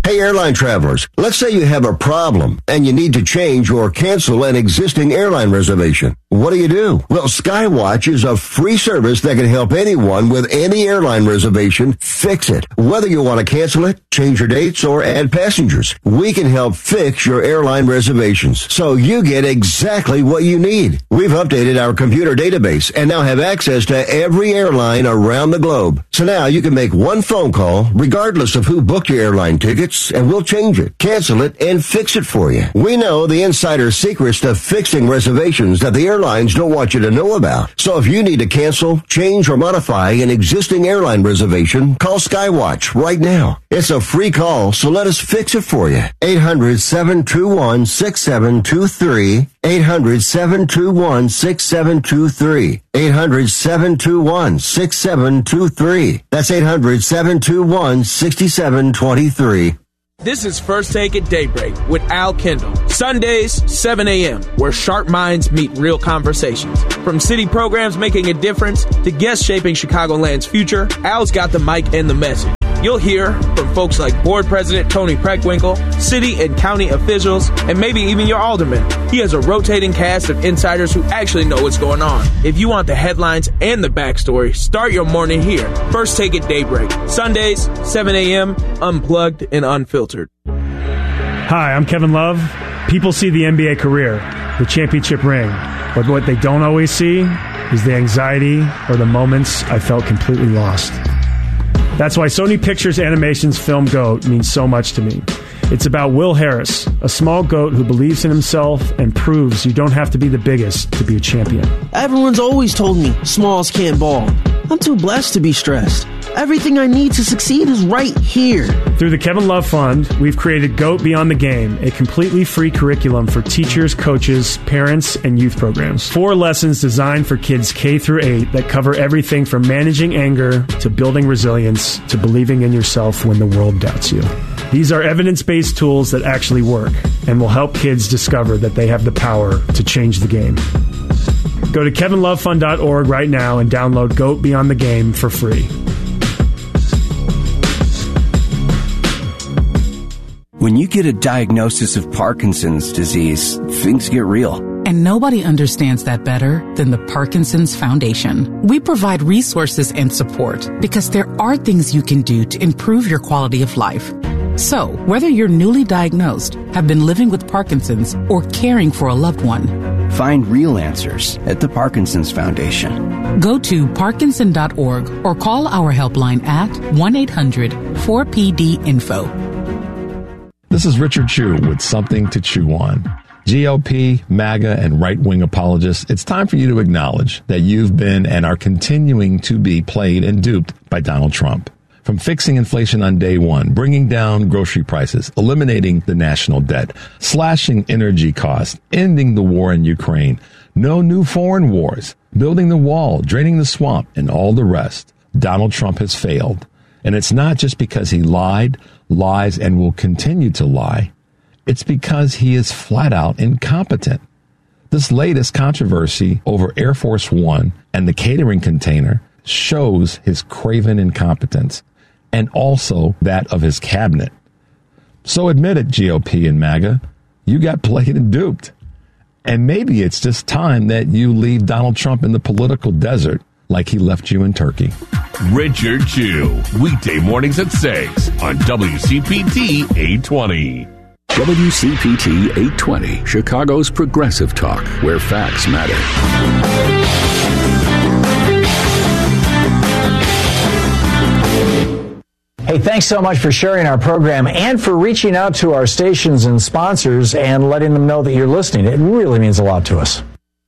Hey, airline travelers, let's say you have a problem and you need to change or cancel an existing airline reservation. What do? Well, Skywatch is a free service that can help anyone with any airline reservation fix it. Whether you want to cancel it, change your dates, or add passengers, we can help fix your airline reservations so you get exactly what you need. We've updated our computer database and now have access to every airline around the globe. So now you can make one phone call regardless of who booked your airline tickets, and we'll change it, cancel it, and fix it for you. We know the insider secrets to fixing reservations that the airlines don't want you to know about. So if you need to cancel, change, or modify an existing airline reservation, call Skywatch right now. It's a free call, so let us fix it for you. 800-721-6723. 800-721-6723. 800-721-6723. That's 800-721-6723. This is First Take at Daybreak with Al Kendall. Sundays, 7 a.m., where sharp minds meet real conversations. From city programs making a difference to guests shaping Chicagoland's future, Al's got the mic and the message. You'll hear from folks like Board President Tony Preckwinkle, city and county officials, and maybe even your alderman. He has a rotating cast of insiders who actually know what's going on. If you want the headlines and the backstory, start your morning here. First Take at Daybreak. Sundays, 7 a.m., unplugged and unfiltered. Hi, I'm Kevin Love. People see the NBA career, the championship ring, but what they don't always see is the anxiety or the moments I felt completely lost. That's why Sony Pictures Animation's film GOAT means so much to me. It's about Will Harris, a small goat who believes in himself and proves you don't have to be the biggest to be a champion. Everyone's always told me smalls can't ball. I'm too blessed to be stressed. Everything I need to succeed is right here. Through the Kevin Love Fund, we've created GOAT Beyond the Game, a completely free curriculum for teachers, coaches, parents, and youth programs. 4 lessons designed for kids K through 8 that cover everything from managing anger to building resilience to believing in yourself when the world doubts you. These are evidence-based tools that actually work and will help kids discover that they have the power to change the game. Go to kevinlovefund.org right now and download GOAT Beyond the Game for free. When you get a diagnosis of Parkinson's disease, things get real. And nobody understands that better than the Parkinson's Foundation. We provide resources and support because there are things you can do to improve your quality of life. So, whether you're newly diagnosed, have been living with Parkinson's, or caring for a loved one, find real answers at the Parkinson's Foundation. Go to parkinson.org or call our helpline at 1-800-4PD-INFO. This is Richard Chu with Something to Chew On. GOP, MAGA, and right-wing apologists, it's time for you to acknowledge that you've been and are continuing to be played and duped by Donald Trump. From fixing inflation on day one, bringing down grocery prices, eliminating the national debt, slashing energy costs, ending the war in Ukraine, no new foreign wars, building the wall, draining the swamp, and all the rest, Donald Trump has failed. And it's not just because he lied, lies, and will continue to lie. It's because he is flat out incompetent. This latest controversy over Air Force One and the catering container shows his craven incompetence, and also that of his cabinet. So admit it, GOP and MAGA, you got played and duped. And maybe it's just time that you leave Donald Trump in the political desert like he left you in Turkey. Richard Chu, weekday mornings at 6 on WCPT 820. WCPT 820, Chicago's progressive talk, where facts matter. Hey, thanks so much for sharing our program and for reaching out to our stations and sponsors and letting them know that you're listening. It really means a lot to us.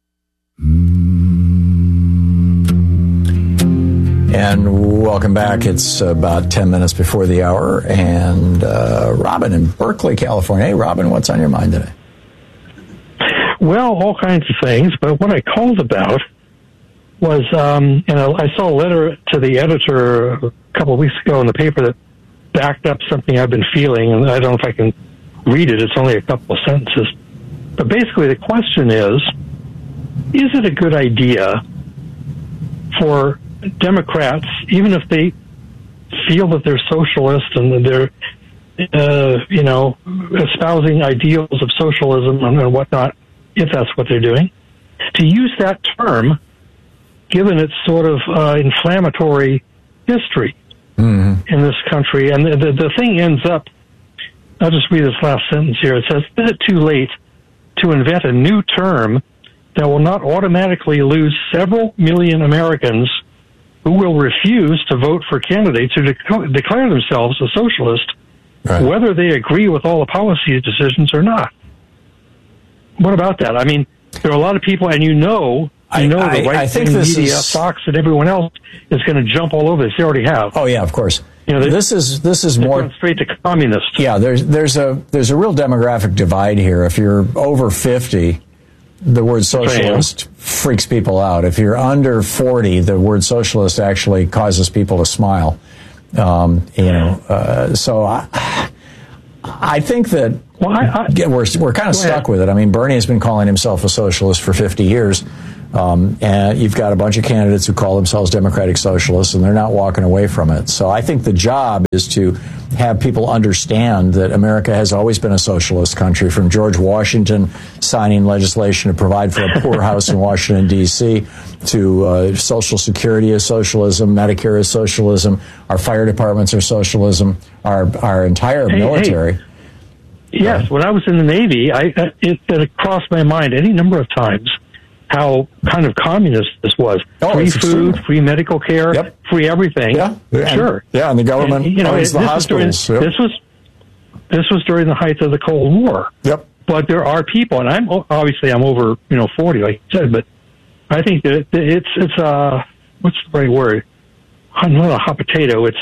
And welcome back. It's about 10 minutes before the hour. And Robin in Berkeley, California. Hey, Robin, what's on your mind today? Well, all kinds of things. But what I called about was, I saw a letter to the editor a couple of weeks ago in the paper that backed up something I've been feeling. And I don't know if I can read it. It's only a couple of sentences. But basically the question is it a good idea for Democrats, even if they feel that they're socialist and they're espousing ideals of socialism and whatnot, if that's what they're doing, to use that term, given its sort of inflammatory history in this country. And the thing ends up, I'll just read this last sentence here. It says, is it too late to invent a new term that will not automatically lose several million Americans who will refuse to vote for candidates who declare themselves a socialist, whether they agree with all the policy decisions or not? What about that? I mean, there are a lot of people, and the right-wing media, Fox and everyone else is going to jump all over this. They already have. Oh yeah, of course. This is more going straight to communist. Yeah, there's a real demographic divide here. If you're over 50, the word socialist freaks people out. If you're under 40, the word socialist actually causes people to smile. So I think that we're kind of stuck with it. I mean, Bernie has been calling himself a socialist for 50 years. And you've got a bunch of candidates who call themselves democratic socialists, and they're not walking away from it. So I think the job is to have people understand that America has always been a socialist country, from George Washington signing legislation to provide for a poorhouse in Washington, D.C., to Social Security is socialism, Medicare is socialism, our fire departments are socialism, our entire military. Hey. Yes, when I was in the Navy, it crossed my mind any number of times how kind of communist this was. Free food, free medical care, free everything. Yeah, sure. And the government owns the hospitals. This was during the height of the Cold War. Yep. But there are people, and I'm over 40, like you said, but I think that it's what's the right word? Not a hot potato. It's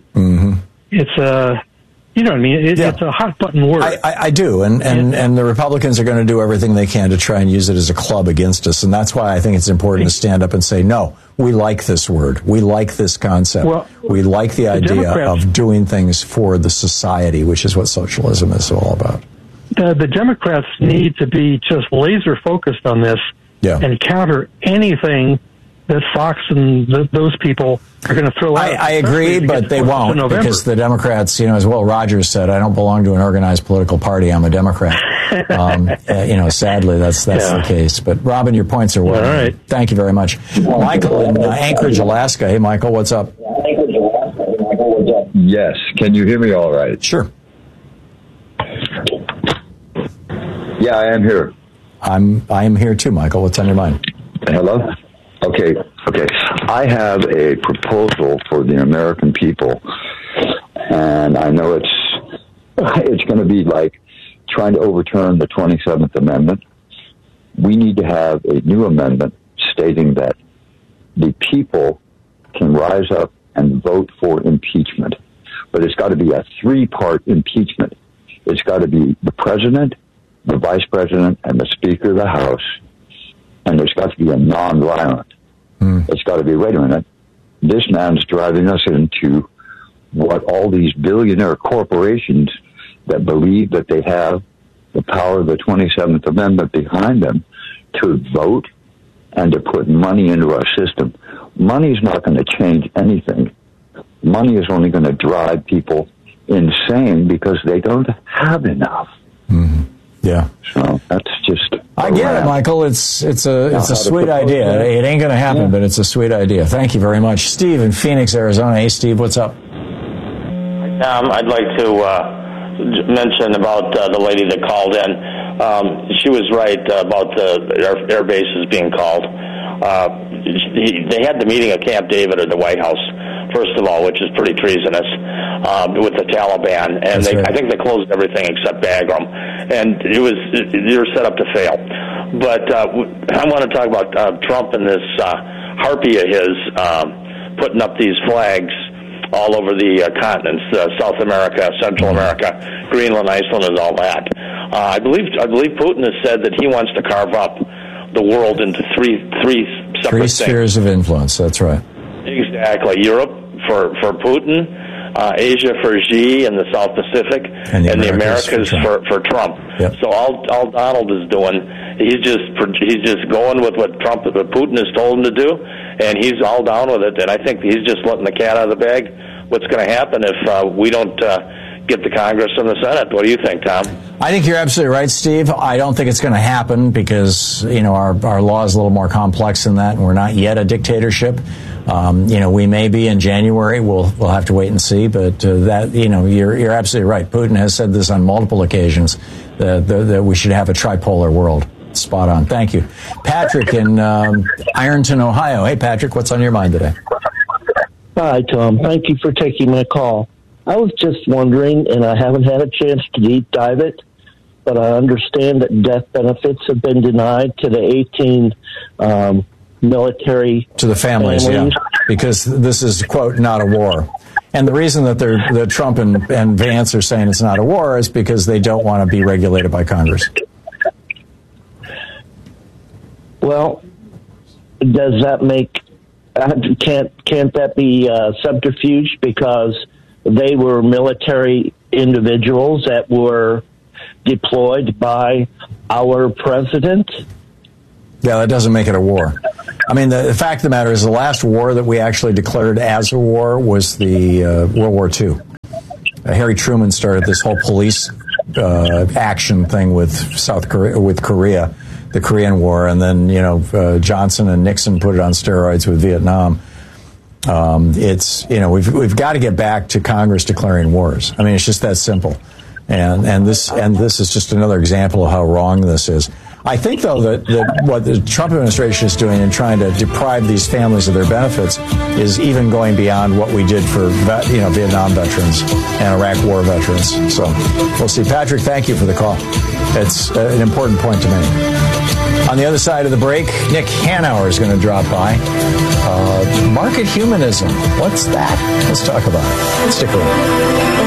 you know what I mean? It's a hot button word. I do, and the Republicans are going to do everything they can to try and use it as a club against us, and that's why I think it's important to stand up and say, no, we like this word, we like this concept, we like the idea of doing things for the society, which is what socialism is all about. The Democrats need to be just laser focused on this and counter anything that Fox and those people are going to throw out. I agree, but they won't, because the Democrats, as Will Rogers said, I don't belong to an organized political party. I'm a Democrat. Sadly, that's the case. But Robin, your points are well. All right. Thank you very much. Michael in Anchorage, Alaska. Hey, Michael, what's up? Yes. Can you hear me all right? Sure. Yeah, I am here. I am here too, Michael. What's on your mind? Hello? Okay. I have a proposal for the American people, and I know it's going to be like trying to overturn the 27th Amendment. We need to have a new amendment stating that the people can rise up and vote for impeachment, but it's got to be a three-part impeachment. It's got to be the president, the vice president, and the Speaker of the House, and there's got to be a nonviolent. It's got to be, wait a minute, this man's driving us into what all these billionaire corporations that believe that they have the power of the 27th Amendment behind them to vote and to put money into our system. Money's not going to change anything. Money is only going to drive people insane because they don't have enough. Mm-hmm. Yeah. So that's just... I get it, Michael. It's a sweet idea. It ain't going to happen, but it's a sweet idea. Thank you very much. Steve in Phoenix, Arizona. Hey, Steve, what's up? I'd like to mention about the lady that called in. She was right about the air bases being called. They had the meeting at Camp David at the White House, first of all, which is pretty treasonous, with the Taliban, and I think they closed everything except Bagram, and they were set up to fail. But I want to talk about Trump and this harpy of his putting up these flags all over the continents, South America, Central America, Greenland, Iceland, and all that. I believe Putin has said that he wants to carve up the world into three separate spheres of influence. That's right. Exactly. Europe for Putin, Asia for Xi and the South Pacific, and the Americas for Trump. Yep. So all Donald is doing, he's just going with what Putin has told him to do, and he's all down with it. And I think he's just letting the cat out of the bag. What's going to happen if we don't get the Congress and the Senate. What do you think, Tom? I think you're absolutely right, Steve. I don't think it's going to happen because, our law is a little more complex than that, and we're not yet a dictatorship. We may be in January. We'll have to wait and see. But you're absolutely right. Putin has said this on multiple occasions that we should have a tripolar world. Spot on. Thank you. Patrick in Ironton, Ohio. Hey, Patrick, what's on your mind today? Hi, Tom. Thank you for taking my call. I was just wondering, and I haven't had a chance to deep dive it, but I understand that death benefits have been denied to the 18 military to the families. Yeah, because this is, quote, not a war. And the reason that Trump and Vance are saying it's not a war is because they don't want to be regulated by Congress. Well, does that make can't that be subterfuge because they were military individuals that were deployed by our president? Yeah, that doesn't make it a war. I mean, the fact of the matter is the last war that we actually declared as a war was the World War II. Harry Truman started this whole police action thing with Korea, the Korean War, and then Johnson and Nixon put it on steroids with Vietnam. We've got to get back to Congress declaring wars. I mean, it's just that simple, and this is just another example of how wrong this is. I think, though, that what the Trump administration is doing in trying to deprive these families of their benefits is even going beyond what we did for Vietnam veterans and Iraq War veterans. So we'll see. Patrick, thank you for the call. It's an important point to make. On the other side of the break, Nick Hanauer is going to drop by. Market humanism. What's that? Let's talk about it. Stick around.